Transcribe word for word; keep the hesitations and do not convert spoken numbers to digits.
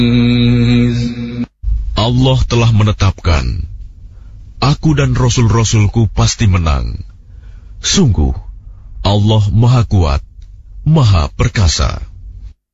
Allah telah menetapkan, aku dan Rasul-Rasulku pasti menang. Sungguh, Allah Maha Kuat, Maha Perkasa.